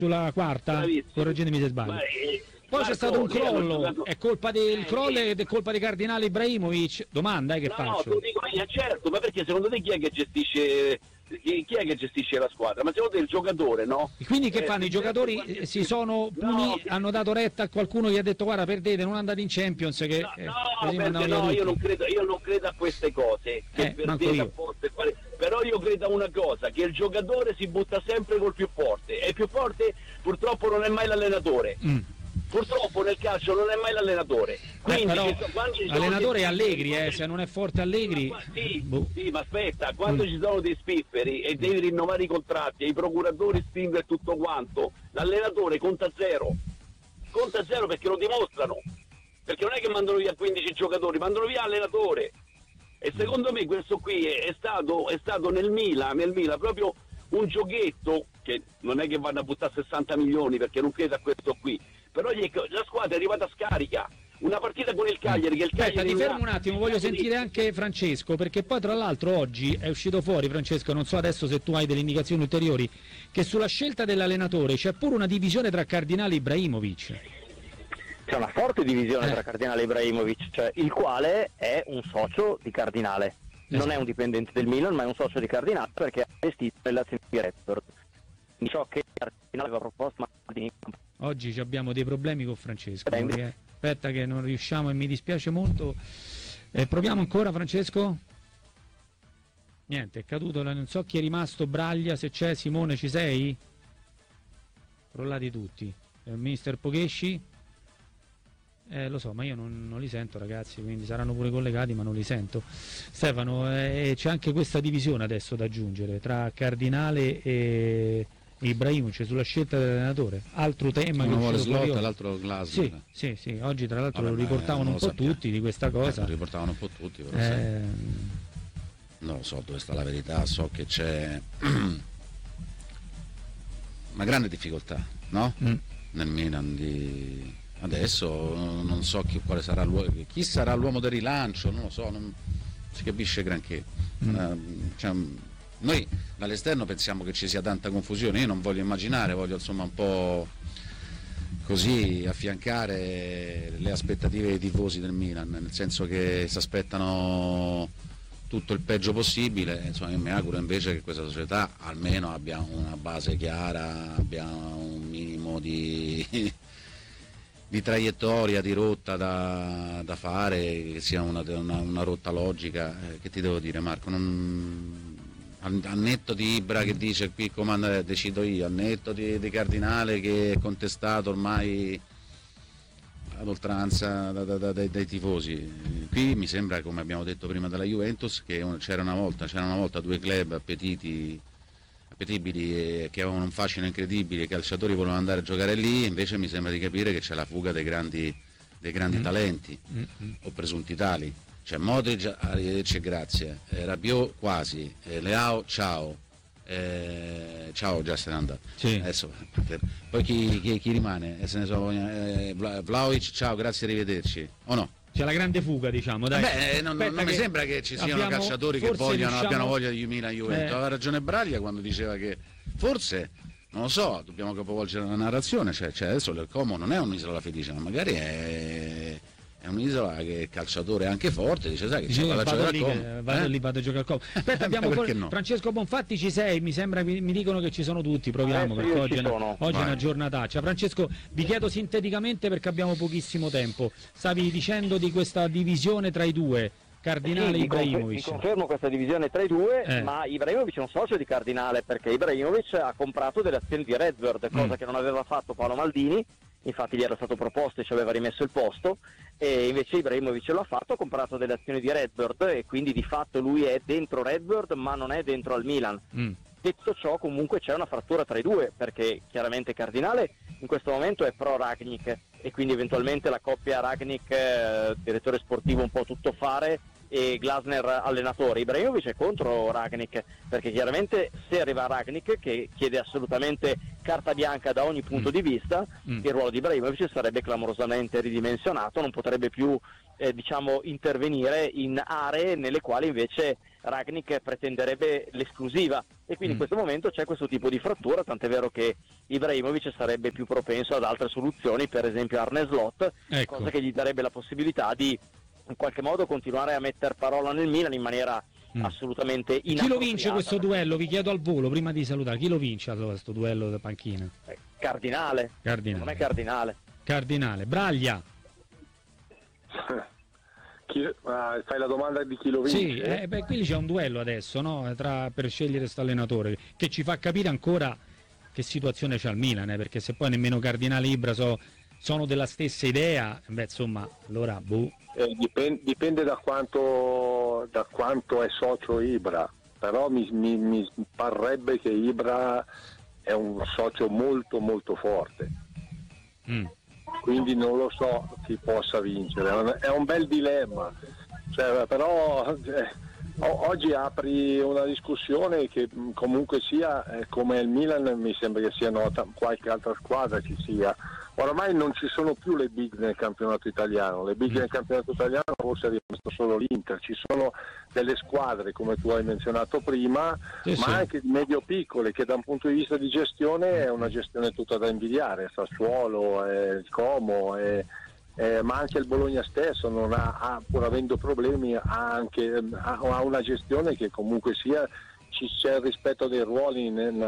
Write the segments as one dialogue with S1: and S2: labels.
S1: sulla quarta,
S2: bravissimo.
S1: correggetemi se sbaglio. Poi c'è stato un crollo, è colpa del crollo ed è colpa di Cardinale Ibrahimovic? Domanda, che faccio?
S2: No, te lo dico io, certo, ma perché secondo te chi è che gestisce la squadra? Ma secondo te il giocatore, no?
S1: E quindi che fanno? I giocatori si sono hanno dato retta a qualcuno che ha detto guarda perdete, non andate in Champions che
S2: io non credo a queste cose che perdete a forte, però io credo a una cosa, che il giocatore si butta sempre col più forte e il più forte purtroppo non è mai l'allenatore. Purtroppo nel calcio non è mai l'allenatore. Quindi
S1: però l'allenatore è Allegri, se non è forte Allegri.
S2: Sì, ma aspetta, quando ci sono dei spifferi e devi rinnovare i contratti e i procuratori spingono e tutto quanto, l'allenatore conta zero perché lo dimostrano. Perché non è che mandano via 15 giocatori, mandano via l'allenatore. E secondo me questo qui è stato nel Milan proprio un giochetto che non è che vanno a buttare 60 milioni perché non credo a questo qui. Però la squadra è arrivata a scarica. Una partita con il Cagliari che il Cagliari.
S1: Aspetta, ti fermo un attimo, voglio sentire anche Francesco, perché poi tra l'altro oggi è uscito fuori, Francesco, non so adesso se tu hai delle indicazioni ulteriori, che sulla scelta dell'allenatore c'è pure una divisione tra Cardinale e Ibrahimovic.
S3: C'è una forte divisione tra Cardinale e Ibrahimovic, cioè il quale è un socio di Cardinale. Non è un dipendente del Milan, ma è un socio di Cardinale perché ha investito nell'azione di Redford. Ciò che Cardinale aveva proposto,
S1: oggi abbiamo dei problemi con Francesco. Aspetta che non riusciamo e mi dispiace molto. Proviamo ancora, Francesco? Niente, è caduto, non so chi è rimasto, Braglia, se c'è, Simone ci sei? Crollati tutti. Mister Poghesci? Lo so, ma io non li sento ragazzi, quindi saranno pure collegati ma non li sento. Stefano, c'è anche questa divisione adesso da aggiungere tra Cardinale e Ibrahimovic sulla scelta dell'allenatore, altro tema
S4: uno
S1: che
S4: vuole Slot e l'altro Glasgow.
S1: Sì, oggi tra l'altro lo riportavano un po' tutti di questa cosa.
S4: Lo riportavano un po' tutti, però non lo so dove sta la verità, so che c'è una grande difficoltà, no? Nel Milan adesso non so quale sarà chi sarà l'uomo del rilancio, non lo so, non si capisce granché. Noi dall'esterno pensiamo che ci sia tanta confusione, io non voglio immaginare, voglio insomma un po' così affiancare le aspettative dei tifosi del Milan, nel senso che si aspettano tutto il peggio possibile, insomma io mi auguro invece che questa società almeno abbia una base chiara, abbia un minimo di traiettoria, di rotta da fare, che sia una rotta logica. Che ti devo dire Marco? Al netto di Ibra che dice qui comanda decido io, al netto di Cardinale che è contestato ormai ad oltranza dai tifosi, qui mi sembra, come abbiamo detto prima della Juventus, che c'era una volta due club appetibili e che avevano un fascino incredibile, i calciatori volevano andare a giocare lì, invece mi sembra di capire che c'è la fuga dei grandi talenti o presunti tali. C'è Modric, arrivederci e grazie, Rabiot quasi, Leao ciao, ciao già se n'è andato. Adesso, poi chi rimane? Se ne so, Vlahovic ciao, grazie, arrivederci, o no?
S1: C'è la grande fuga, diciamo, dai.
S4: Non mi sembra che ci siano calciatori che abbiano voglia di Milan Juventus. Aveva ragione Braglia quando diceva che forse, non lo so, dobbiamo capovolgere la narrazione, cioè adesso il Como non è un'isola felice, ma magari è un'isola che il calciatore è anche forte, dice sai che vado a giocare al Como.
S1: Vado a giocare al Como. Aspetta, abbiamo no? Francesco Bonfatti, ci sei? Mi sembra, mi dicono che ci sono tutti, proviamo perché oggi è una giornataccia. Francesco, vi chiedo sinteticamente perché abbiamo pochissimo tempo. Stavi dicendo di questa divisione tra i due, Cardinale e Ibrahimovic.
S3: Vi confermo questa divisione tra i due, ma Ibrahimovic è un socio di Cardinale perché Ibrahimovic ha comprato delle azioni di Redbird, cosa che non aveva fatto Paolo Maldini. Infatti gli era stato proposto e ci aveva rimesso il posto, e invece Ibrahimovic lo ha fatto, ha comprato delle azioni di Redbird e quindi di fatto lui è dentro Redbird ma non è dentro al Milan. Detto ciò, comunque c'è una frattura tra i due, perché chiaramente Cardinale in questo momento è pro Rangnick e quindi eventualmente la coppia Rangnick direttore sportivo un po' tutto fare e Glasner allenatore. Ibrahimovic è contro Rangnick perché chiaramente se arriva Rangnick, che chiede assolutamente carta bianca da ogni punto di vista, il ruolo di Ibrahimovic sarebbe clamorosamente ridimensionato, non potrebbe più intervenire in aree nelle quali invece Rangnick pretenderebbe l'esclusiva e quindi in questo momento c'è questo tipo di frattura, tant'è vero che Ibrahimovic sarebbe più propenso ad altre soluzioni, per esempio Arne Slot,
S1: Ecco.
S3: cosa che gli darebbe la possibilità di in qualche modo continuare a mettere parola nel Milan in maniera assolutamente
S1: Chi lo vince questo duello? Vi chiedo al volo prima di salutare, chi lo vince allora questo duello da panchina?
S3: Cardinale. Non è Cardinale.
S1: Cardinale, Braglia.
S5: Fai la domanda di chi lo vince?
S1: Sì, qui c'è un duello adesso, no? Per scegliere questo allenatore, che ci fa capire ancora che situazione c'ha il Milan, perché se poi nemmeno Cardinale e Ibra sono della stessa idea, insomma, allora
S5: dipende da quanto è socio Ibra, però mi parrebbe che Ibra è un socio molto molto forte. Quindi non lo so chi possa vincere, è un bel dilemma, però oggi apri una discussione che comunque sia, come il Milan mi sembra che siano qualche altra squadra ci sia. Oramai non ci sono più le big nel campionato italiano, le big nel campionato italiano forse è rimasto solo l'Inter, ci sono delle squadre come tu hai menzionato prima, ma anche medio piccole che da un punto di vista di gestione è una gestione tutta da invidiare, Sassuolo, il Como, ma anche il Bologna stesso non pur avendo problemi ha una gestione che comunque sia c'è il rispetto dei ruoli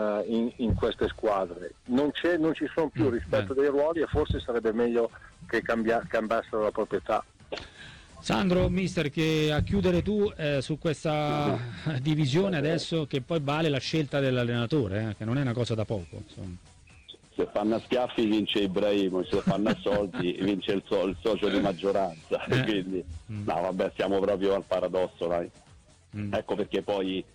S5: in queste squadre, non ci sono più rispetto dei ruoli e forse sarebbe meglio che cambiassero la proprietà.
S1: Sandro, mister, che a chiudere tu su questa divisione adesso, che poi vale la scelta dell'allenatore, che non è una cosa da poco, insomma.
S2: Se fanno a schiaffi vince Ibrahimovic, se fanno a soldi vince il socio di maggioranza, quindi no vabbè, siamo proprio al paradosso, dai. Ecco perché poi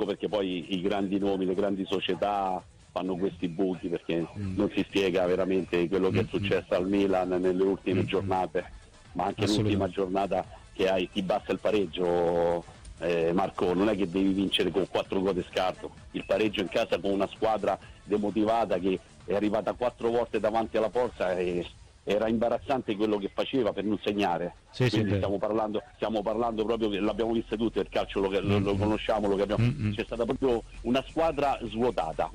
S2: i grandi nomi, le grandi società fanno questi buchi, perché non si spiega veramente quello che è successo al Milan nelle ultime giornate, ma anche l'ultima giornata che ti basta il pareggio, Marco, non è che devi vincere con 4 gol di scarto, il pareggio in casa con una squadra demotivata che è arrivata 4 volte davanti alla porta e era imbarazzante quello che faceva per non segnare. Quindi stiamo parlando proprio, l'abbiamo visto tutti, il calcio lo conosciamo, lo capiamo. C'è stata proprio una squadra svuotata,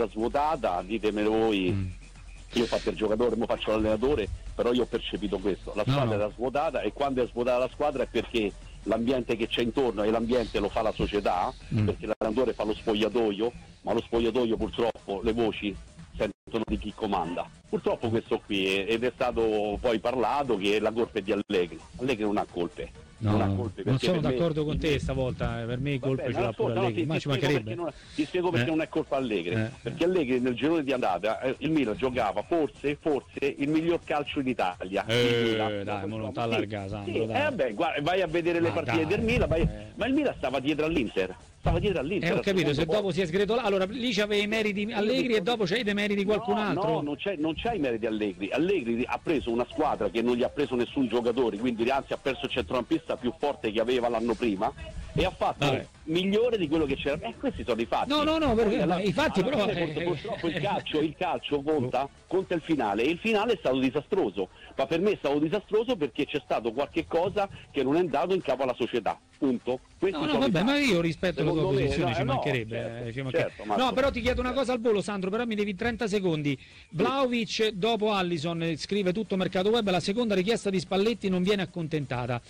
S2: ditemelo voi. Io ho fatto il giocatore, mo faccio l'allenatore, però io ho percepito questo, la squadra era svuotata, e quando è svuotata la squadra è perché l'ambiente che c'è intorno, e l'ambiente lo fa la società, perché l'allenatore fa lo spogliatoio, ma lo spogliatoio purtroppo le voci sentono di chi comanda. Purtroppo questo qui, ed è stato poi parlato che la colpa è di Allegri. Allegri non ha colpe.
S1: Non sono d'accordo con te stavolta, per me colpe ce l'ha pure Allegri, ma ci mancherebbe.
S2: Ti spiego perché non è colpa Allegri, perché Allegri nel girone di andata il Milan giocava forse il miglior calcio in Italia.
S1: Dai, non t'allarga, Sandro,
S2: vabbè, guarda, vai a vedere le partite del Milan, ma il Milan stava dietro all'Inter.
S1: Ho capito, se dopo si è sgretolato, allora lì c'aveva i meriti Allegri e dopo c'hai dei meriti qualcun altro?
S2: No, non c'è i meriti Allegri. Allegri ha preso una squadra che non gli ha preso nessun giocatore, quindi anzi ha perso il centrocampista più forte che aveva l'anno prima e ha fatto migliore di quello che c'era. Questi sono i fatti.
S1: No, i fatti però
S2: purtroppo il calcio conta il finale, e il finale è stato disastroso, ma per me è stato disastroso perché c'è stato qualche cosa che non è andato in capo alla società, punto.
S1: Ma io rispetto la tua posizione, ci mancherebbe.
S2: Certo,
S1: no, però ti chiedo una cosa al volo, Sandro, però mi devi 30 secondi. Vlahovic dopo Allison scrive tutto mercato web, la seconda richiesta di Spalletti non viene accontentata.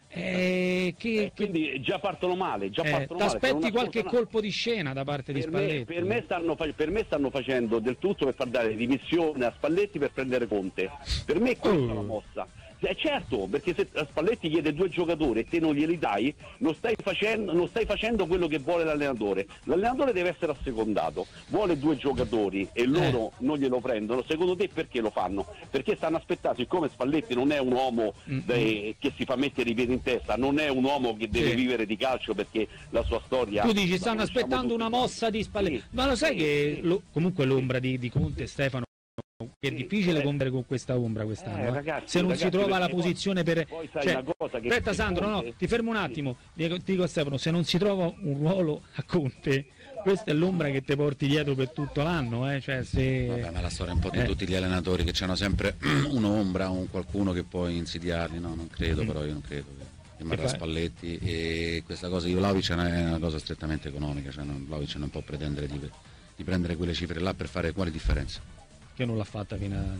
S2: Quindi già partono male.
S1: Ti aspetti qualche colpo di scena da parte di Spalletti?
S2: Per me stanno facendo del tutto per far dare dimissione a Spalletti per prendere Conte. Per me questa è la mossa. Certo, perché se Spalletti chiede 2 giocatori e te non glieli dai, non stai facendo quello che vuole l'allenatore. L'allenatore deve essere assecondato, vuole 2 giocatori e loro non glielo prendono. Secondo te perché lo fanno? Perché stanno aspettando, siccome Spalletti non è un uomo che si fa mettere i piedi in testa, non è un uomo che deve vivere di calcio, perché la sua storia...
S1: Tu dici stanno aspettando una mossa di Spalletti, ma lo sai che comunque l'ombra di Conte, Stefano, è difficile combattere con questa ombra quest'anno,
S2: ragazzi,
S1: se non si trova la
S2: poi,
S1: posizione per... aspetta Sandro, ti fermo un attimo, dico a Stefano, se non si trova un ruolo a Conte, questa è l'ombra che ti porti dietro per tutto l'anno,
S4: Vabbè, ma la storia è un po' di tutti gli allenatori che hanno sempre un'ombra o qualcuno che può insidiarli, no, non credo, però io non credo rimarrà Spalletti, e questa cosa di Vlahovic è una cosa strettamente economica, cioè Vlahovic non può pretendere di prendere quelle cifre là per fare quale differenza?
S1: Che non l'ha fatta fino a